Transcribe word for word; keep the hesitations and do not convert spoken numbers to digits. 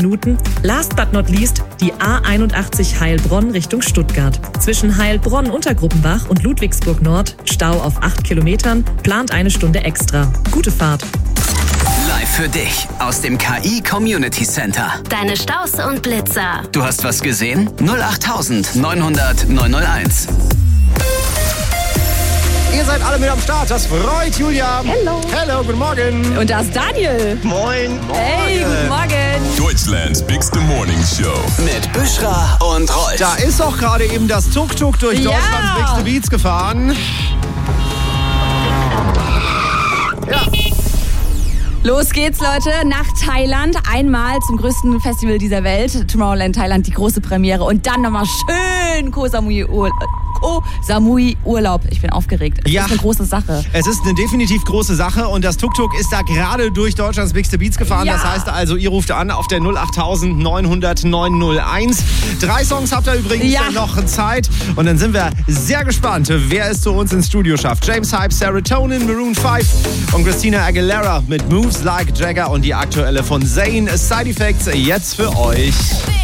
Minuten. Last but not least die A einundachtzig Heilbronn Richtung Stuttgart. Zwischen Heilbronn Untergruppenbach und Ludwigsburg Nord Stau auf acht Kilometern, plant eine Stunde extra. Gute Fahrt. Live für dich aus dem K I Community Center. Deine Staus und Blitzer. Du hast was gesehen? null acht neunhundert neunhunderteins. Ihr seid alle mit am Start, das freut Julia. Hello. Hello, guten Morgen. Und da ist Daniel. Moin. Hey, guten Morgen. Deutschlands Bigste Morning Show. Mit Büschra und Rolf. Da ist auch gerade eben das Tuk-Tuk durch Ja. Deutschlands Bigste Beats gefahren. Ja. Los geht's, Leute, nach Thailand. Einmal zum größten Festival dieser Welt, Tomorrowland Thailand, die große Premiere. Und dann nochmal schön Koh Samui Urlaub. Koh Samui Urlaub. Ich bin aufgeregt. Es Ja. ist eine große Sache. Es ist eine definitiv große Sache und das Tuk-Tuk ist da gerade durch Deutschlands Bigste Beats gefahren. Ja. Das heißt also, ihr ruft an auf der null acht neunhundert neunhunderteins. Drei Songs habt ihr übrigens Ja. noch Zeit und dann sind wir sehr gespannt, wer es zu uns ins Studio schafft. James Hype, Serotonin, Maroon fünf und Christina Aguilera mit Moves Like Jagger und die aktuelle von Zayn, Side Effects, jetzt für euch.